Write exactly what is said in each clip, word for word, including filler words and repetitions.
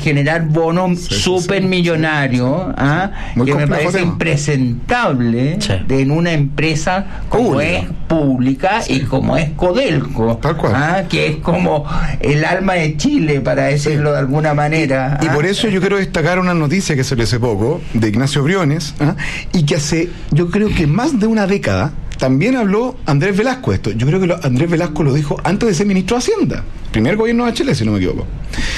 generar bonos sí, súper sí, millonarios, sí, sí. ¿ah? Muy que me complejo parece tema. impresentable Sí. de en una empresa como Pública. es pública Sí. y como es Codelco, Tal cual. ¿ah? Que es como el alma de Chile, para decirlo Sí. de alguna manera. Y ¿ah? por eso yo quiero destacar una noticia que salió hace poco de Ignacio Briones, ¿ah? y que hace, yo creo que más de una década, también habló Andrés Velasco de esto. Yo creo que lo, Andrés Velasco lo dijo antes de ser ministro de Hacienda, primer gobierno de Chile, si no me equivoco.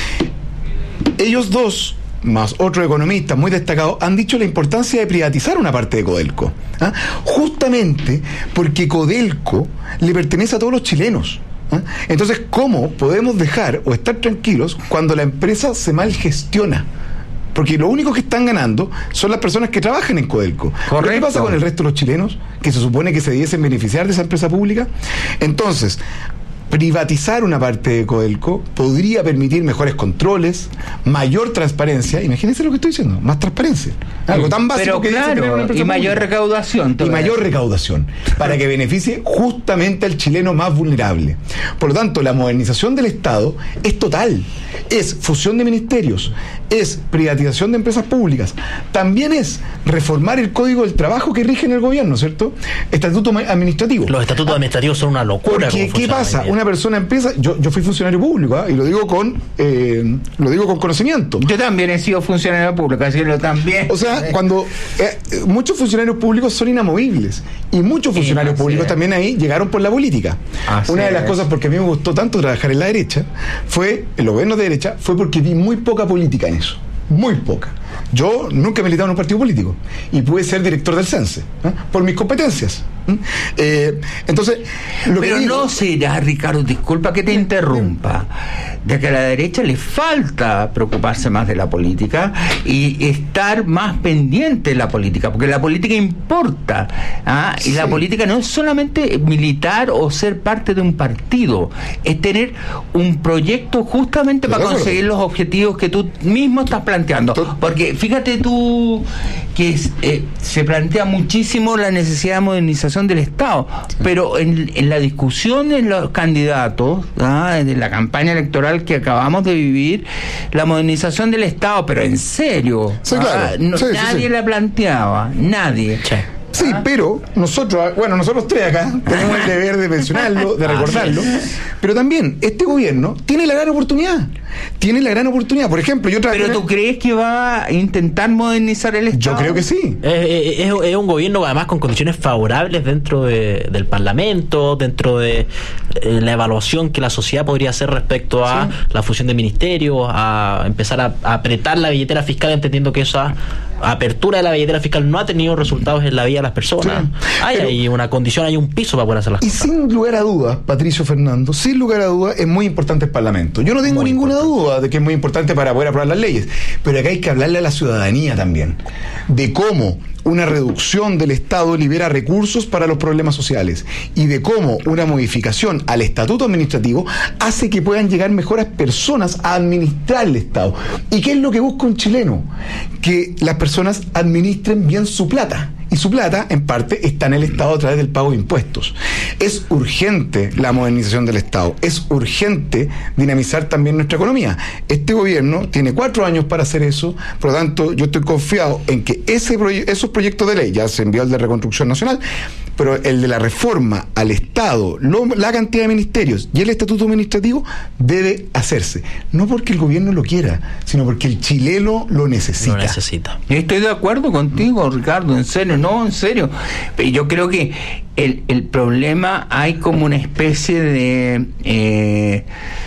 Ellos dos, más otro economista muy destacado, han dicho la importancia de privatizar una parte de Codelco, ¿ah? justamente porque Codelco le pertenece a todos los chilenos. ¿Ah? Entonces, ¿cómo podemos dejar o estar tranquilos cuando la empresa se mal gestiona? Porque lo único que están ganando son las personas que trabajan en Codelco. Correcto. ¿Qué pasa con el resto de los chilenos que se supone que se debiesen beneficiar de esa empresa pública? Entonces, privatizar una parte de Codelco podría permitir mejores controles, mayor transparencia. Imagínense lo que estoy diciendo, más transparencia. Algo tan básico Pero que dice tener una claro, empresa y mayor pública. recaudación. Y todavía. mayor recaudación, para que beneficie justamente al chileno más vulnerable. Por lo tanto, la modernización del Estado es total. Es fusión de ministerios, es privatización de empresas públicas, también es reformar el Código del Trabajo que rige en el gobierno, ¿cierto? Estatuto ma- administrativo. Los estatutos administrativos son una locura. Porque, cómo ¿qué funcionan pasa? hoy día. Una persona empieza, yo, yo fui funcionario público, ¿ah? y lo digo con eh, lo digo con conocimiento. Yo también he sido funcionario público, así que lo también. O sea, cuando eh, eh, muchos funcionarios públicos son inamovibles y muchos Sí, funcionarios así públicos es. también ahí llegaron por la política. Así Una de las es. cosas porque a mí me gustó tanto trabajar en la derecha fue, en los gobiernos de derecha, fue porque vi muy poca política en eso. Muy poca. Yo nunca he militado en un partido político y pude ser director del CENSE, ¿eh? por mis competencias. ¿eh? Eh, entonces, lo Pero que digo, no será, Ricardo, disculpa que te interrumpa, de que a la derecha le falta preocuparse más de la política y estar más pendiente de la política, porque la política importa, ¿ah? y Sí. la política no es solamente militar o ser parte de un partido, es tener un proyecto justamente Estoy para de acuerdo. conseguir los objetivos que tú mismo estás planteando, To- porque fíjate tú que es, eh, se plantea muchísimo la necesidad de modernización del Estado, pero en, en la discusión de los candidatos, ¿ah? de la campaña electoral que acabamos de vivir, la modernización del Estado, pero en serio, Sí, ¿ah? claro. No- Sí, sí, nadie sí. la planteaba, nadie. Sí. sí, ¿Ah? pero nosotros, bueno, nosotros tres acá tenemos el deber de mencionarlo, de recordarlo, pero también este gobierno tiene la gran oportunidad, tiene la gran oportunidad. Por ejemplo, yo trabajé ¿Pero en- tú crees que va a intentar modernizar el Estado? yo creo que sí. Es, es- es- es un gobierno además con condiciones favorables dentro de- del Parlamento, dentro de eh, la evaluación que la sociedad podría hacer respecto a Sí. la fusión de ministerios, a empezar a, a apretar la billetera fiscal, entendiendo que esa apertura de la billetera fiscal no ha tenido resultados en la vida de las personas. Sí. Hay, Pero- hay una condición, hay un piso para poder hacer las Y cosas. sin lugar a dudas, Patricio Fernando, sin lugar a dudas, es muy importante el Parlamento. Yo no tengo Muy ninguna importante. duda de que es muy importante para poder aprobar las leyes, pero acá hay que hablarle a la ciudadanía también, de cómo una reducción del Estado libera recursos para los problemas sociales y de cómo una modificación al estatuto administrativo hace que puedan llegar mejores personas a administrar el Estado. ¿Y qué es lo que busca un chileno? Que las personas administren bien su plata. Y su plata, en parte, está en el Estado a través del pago de impuestos. Es urgente la modernización del Estado. Es urgente dinamizar también nuestra economía. Este gobierno tiene cuatro años para hacer eso. Por lo tanto, yo estoy confiado en que ese proye- esos proyectos de ley, ya se envió el de Reconstrucción Nacional, pero el de la reforma al Estado, lo- la cantidad de ministerios y el estatuto administrativo debe hacerse. No porque el gobierno lo quiera, sino porque el chileno lo necesita. Lo necesita. Estoy de acuerdo contigo, Ricardo, en serio, no, en serio. Pero yo creo que el, el problema, hay como una especie de eh,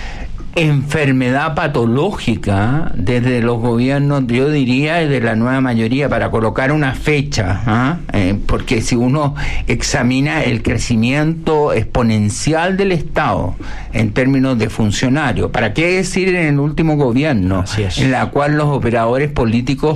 enfermedad patológica desde los gobiernos, yo diría, de la nueva mayoría, para colocar una fecha, ¿ah? eh, porque si uno examina el crecimiento exponencial del Estado en términos de funcionarios, ¿para qué decir en el último gobierno, Así es. en la cual los operadores políticos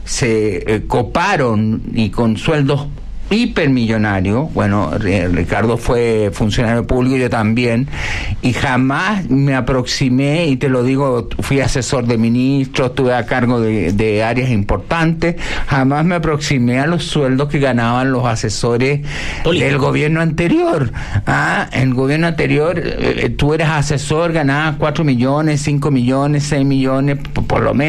se eh, coparon y con sueldos hipermillonario? Bueno, Ricardo fue funcionario público, yo también, y jamás me aproximé, y te lo digo, fui asesor de ministros, estuve a cargo de, de áreas importantes, jamás me aproximé a los sueldos que ganaban los asesores Político. del gobierno anterior. Ah, el gobierno anterior, eh, tú eras asesor, ganabas cuatro millones, cinco millones, seis millones, por, por lo menos.